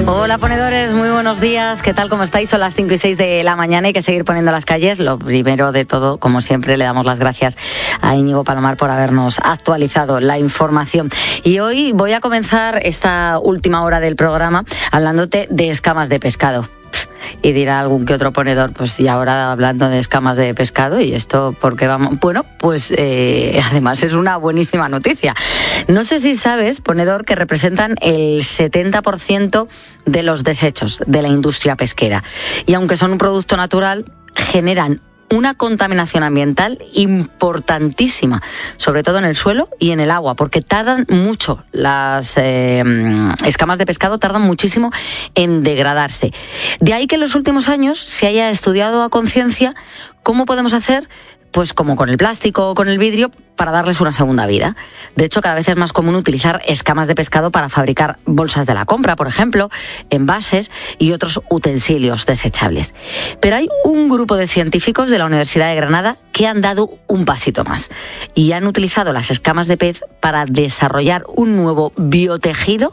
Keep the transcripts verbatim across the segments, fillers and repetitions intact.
Hola ponedores, muy buenos días, ¿qué tal? ¿Cómo estáis? Son las cinco y seis de la mañana, hay que seguir poniendo las calles. Lo primero de todo, como siempre, le damos las gracias a Íñigo Palomar por habernos actualizado la información. Y hoy voy a comenzar esta última hora del programa hablándote de escamas de pescado. Y dirá algún que otro ponedor, pues y ahora hablando de escamas de pescado, y esto porque vamos, bueno, pues eh, además es una buenísima noticia. No sé si sabes, ponedor, que representan el setenta por ciento de los desechos de la industria pesquera. Y aunque son un producto natural, generan una contaminación ambiental importantísima, sobre todo en el suelo y en el agua, porque tardan mucho, las eh, escamas de pescado tardan muchísimo en degradarse. De ahí que en los últimos años se haya estudiado a conciencia cómo podemos hacer, pues como con el plástico o con el vidrio, para darles una segunda vida. De hecho, cada vez es más común utilizar escamas de pescado para fabricar bolsas de la compra, por ejemplo, envases y otros utensilios desechables. Pero hay un grupo de científicos de la Universidad de Granada que han dado un pasito más y han utilizado las escamas de pez para desarrollar un nuevo biotejido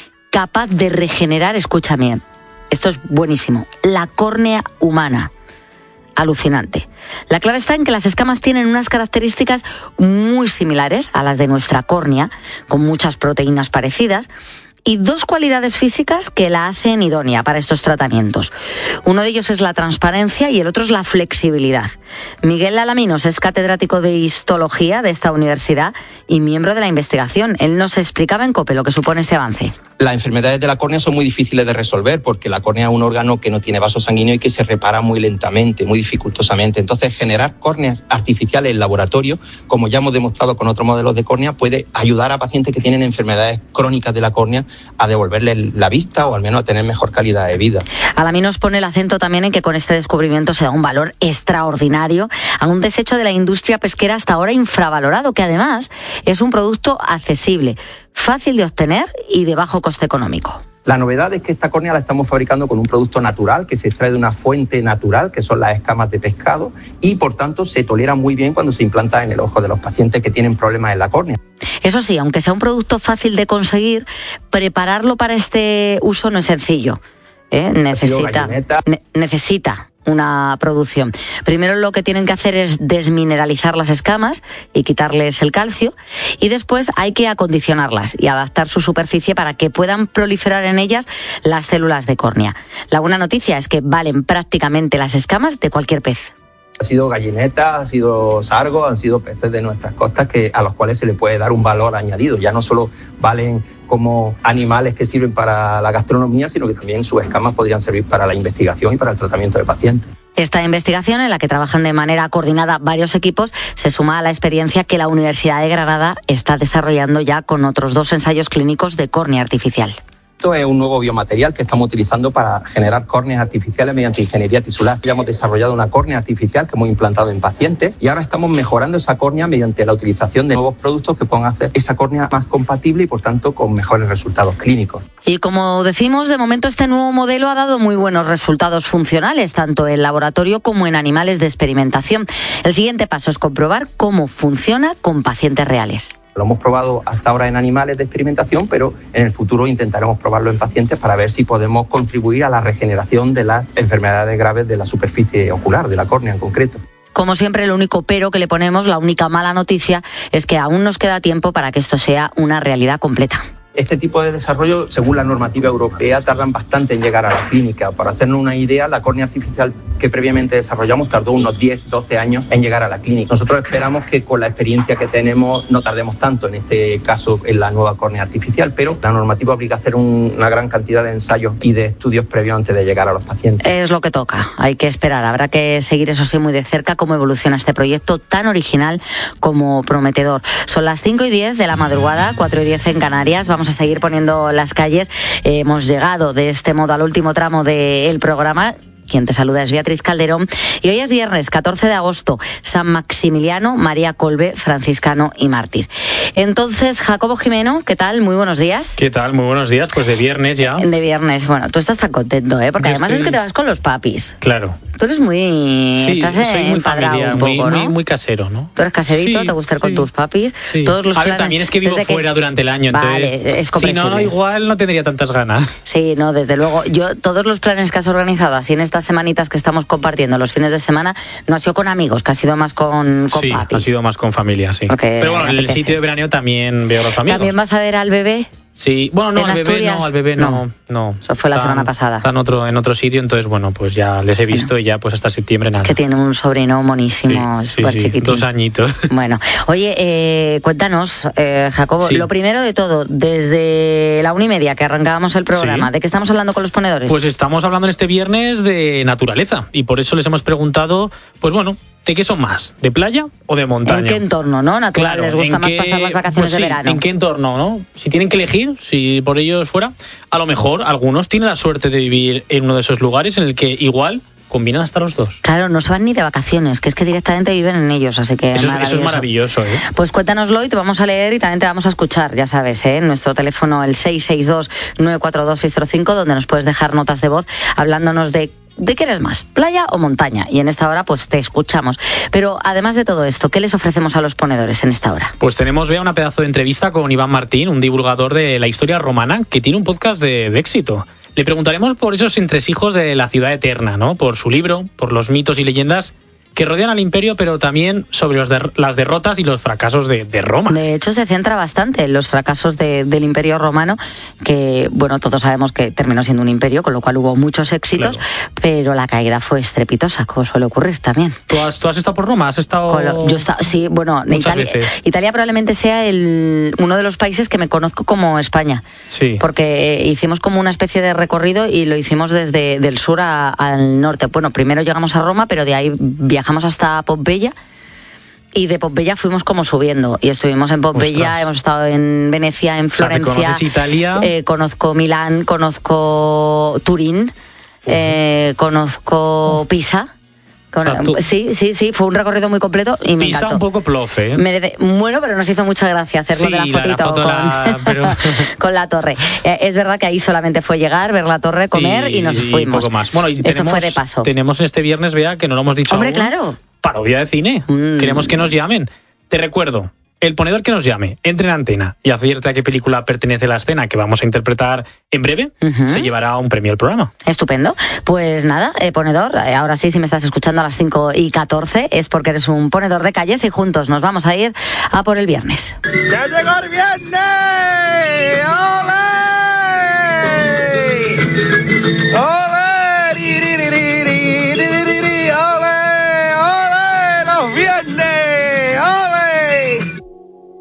capaz de regenerar, escúchame, esto es buenísimo, la córnea humana. Alucinante. La clave está en que las escamas tienen unas características muy similares a las de nuestra córnea, con muchas proteínas parecidas, y dos cualidades físicas que la hacen idónea para estos tratamientos. Uno de ellos es la transparencia y el otro es la flexibilidad. Miguel Alaminos es catedrático de histología de esta universidad y miembro de la investigación. Él nos explicaba en COPE lo que supone este avance. Las enfermedades de la córnea son muy difíciles de resolver porque la córnea es un órgano que no tiene vaso sanguíneo y que se repara muy lentamente, muy dificultosamente. Entonces, generar córneas artificiales en laboratorio, como ya hemos demostrado con otros modelos de córnea, puede ayudar a pacientes que tienen enfermedades crónicas de la córnea a devolverle la vista o al menos a tener mejor calidad de vida. Alaminos pone el acento también en que con este descubrimiento se da un valor extraordinario a un desecho de la industria pesquera hasta ahora infravalorado, que además es un producto accesible, fácil de obtener y de bajo coste económico. La novedad es que esta córnea la estamos fabricando con un producto natural que se extrae de una fuente natural, que son las escamas de pescado, y por tanto se tolera muy bien cuando se implanta en el ojo de los pacientes que tienen problemas en la córnea. Eso sí, aunque sea un producto fácil de conseguir, prepararlo para este uso no es sencillo. ¿eh? Necesita, ne- necesita una producción. Primero lo que tienen que hacer es desmineralizar las escamas y quitarles el calcio, y después hay que acondicionarlas y adaptar su superficie para que puedan proliferar en ellas las células de córnea. La buena noticia es que valen prácticamente las escamas de cualquier pez. Ha sido gallineta, ha sido sargo, han sido peces de nuestras costas que, a los cuales se le puede dar un valor añadido. Ya no solo valen como animales que sirven para la gastronomía, sino que también sus escamas podrían servir para la investigación y para el tratamiento de pacientes. Esta investigación, en la que trabajan de manera coordinada varios equipos, se suma a la experiencia que la Universidad de Granada está desarrollando ya con otros dos ensayos clínicos de córnea artificial. Esto es un nuevo biomaterial que estamos utilizando para generar córneas artificiales mediante ingeniería tisular. Ya hemos desarrollado una córnea artificial que hemos implantado en pacientes y ahora estamos mejorando esa córnea mediante la utilización de nuevos productos que puedan hacer esa córnea más compatible y, por tanto, con mejores resultados clínicos. Y como decimos, de momento este nuevo modelo ha dado muy buenos resultados funcionales, tanto en laboratorio como en animales de experimentación. El siguiente paso es comprobar cómo funciona con pacientes reales. Lo hemos probado hasta ahora en animales de experimentación, pero en el futuro intentaremos probarlo en pacientes para ver si podemos contribuir a la regeneración de las enfermedades graves de la superficie ocular, de la córnea en concreto. Como siempre, el único pero que le ponemos, la única mala noticia, es que aún nos queda tiempo para que esto sea una realidad completa. Este tipo de desarrollo, según la normativa europea, tardan bastante en llegar a la clínica. Para hacernos una idea, la córnea artificial que previamente desarrollamos tardó unos diez, doce años en llegar a la clínica. Nosotros esperamos que con la experiencia que tenemos no tardemos tanto, en este caso en la nueva córnea artificial, pero la normativa obliga a hacer un, una gran cantidad de ensayos y de estudios previos antes de llegar a los pacientes. Es lo que toca, hay que esperar. Habrá que seguir, eso sí, muy de cerca cómo evoluciona este proyecto tan original como prometedor. Son las cinco y diez de la madrugada, cuatro y diez en Canarias. Vamos a seguir poniendo las calles. Eh, hemos llegado de este modo al último tramo del programa. Quien te saluda es Beatriz Calderón. Y hoy es viernes, catorce de agosto, San Maximiliano, María Colbe, franciscano y mártir. Entonces, Jacobo Jimeno, ¿qué tal? Muy buenos días. ¿Qué tal? Muy buenos días. Pues de viernes ya. De viernes. Bueno, tú estás tan contento, ¿eh? Porque Yo además estoy... es que te vas con los papis. Claro. Tú eres muy... Sí, estás soy muy enfadrado familiar, un poco, muy, ¿no? Muy, muy casero, ¿no? Tú eres caserito, sí, te gusta ir con sí, tus papis. Sí. Todos los A ver, planes, también es que vivo fuera que... durante el año, vale, entonces... es si no, no, igual no tendría tantas ganas. Sí, no, desde luego. Yo, todos los planes que has organizado así en estas semanitas que estamos compartiendo, los fines de semana, no ha sido con amigos, que ha sido más con, con sí, papis. ha sido más con familia, sí. Porque, pero bueno, en el sitio de veraneo también veo a los amigos. ¿También vas a ver al bebé? Sí, bueno, no, ¿En al bebé Asturias? no, al bebé no, No. no. Eso fue la Están- semana pasada. Están otro, en otro sitio, entonces, bueno, pues ya les he visto Bueno. y ya pues hasta septiembre nada. Que tiene un sobrino monísimo, Sí, sí, súper sí, chiquitín. dos añitos. Bueno, oye, eh, cuéntanos, eh, Jacobo, Sí. lo primero de todo, desde la una y media que arrancábamos el programa, Sí. ¿de qué estamos hablando con los ponedores? Pues estamos hablando en este viernes de naturaleza y por eso les hemos preguntado, pues bueno, ¿de qué son más? ¿De playa o de montaña? ¿En qué entorno, no? Natural, Claro, les gusta ¿en más qué- pasar las vacaciones pues sí, de verano. ¿En qué entorno, no? Si tienen que elegir, si por ellos fuera, a lo mejor algunos tienen la suerte de vivir en uno de esos lugares en el que igual combinan hasta los dos. Claro, no se van ni de vacaciones, que es que directamente viven en ellos, así que Eso es, eso es maravilloso, ¿eh? Pues cuéntanoslo y te vamos a leer y también te vamos a escuchar, ya sabes, ¿eh? En nuestro teléfono el seis seis dos, nueve cuatro dos, seis cero cinco, donde nos puedes dejar notas de voz hablándonos de ¿de qué eres más? ¿Playa o montaña? Y en esta hora pues te escuchamos. Pero además de todo esto, ¿qué les ofrecemos a los ponedores en esta hora? Pues tenemos, vea, una pedazo de entrevista con Iván Martín, un divulgador de la historia romana, que tiene un podcast de, de éxito. Le preguntaremos por esos entresijos de la ciudad eterna, ¿no? Por su libro, por los mitos y leyendas que rodean al imperio, pero también sobre los der- las derrotas y los fracasos de, de Roma. De hecho, se centra bastante en los fracasos de- del Imperio Romano, que, bueno, todos sabemos que terminó siendo un imperio, con lo cual hubo muchos éxitos, Claro. pero la caída fue estrepitosa, como suele ocurrir también. ¿Tú has, tú has estado por Roma? ¿Has estado...? Con lo- yo está, sí, bueno, Muchas Italia, veces. Italia probablemente sea el, uno de los países que me conozco como España, Sí. porque hicimos como una especie de recorrido y lo hicimos desde del sur a- al norte. Bueno, primero llegamos a Roma, pero de ahí viajamos hasta Pompeya. Y de Pompeya fuimos como subiendo y estuvimos en Pompeya, Ostras. hemos estado en Venecia, en O sea, Florencia, ¿reconoces Italia? eh, conozco Milán, conozco Turín, eh, conozco Pisa. Con- O sea, tú- sí, sí, sí, fue un recorrido muy completo y me Pisa encantó. un poco plofe, ¿eh? Merece- bueno, pero nos hizo mucha gracia hacerlo Sí, de la la- la fotito foto con, la- pero- con la torre. Eh, es verdad que ahí solamente fue llegar, ver la torre, comer y, nos fuimos. poco más. Bueno, y Eso tenemos, fue de paso. Tenemos este viernes, vea, que no lo hemos dicho Hombre, aún, claro. parodia de cine. Mm. Queremos que nos llamen. Te recuerdo, el ponedor que nos llame, entre en antena y acierte a qué película pertenece la escena que vamos a interpretar en breve, Ujú. se llevará un premio al programa. Estupendo. Pues nada, eh, ponedor, eh, ahora sí, si me estás escuchando a las cinco y catorce, es porque eres un ponedor de calles y juntos nos vamos a ir a por el viernes. ¡Ya llegó el viernes!